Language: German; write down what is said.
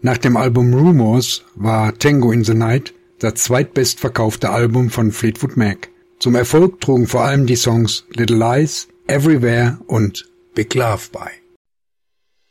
Nach dem Album Rumors war Tango in the Night das zweitbestverkaufte Album von Fleetwood Mac. Zum Erfolg trugen vor allem die Songs Little Lies, Everywhere und Big Love bei.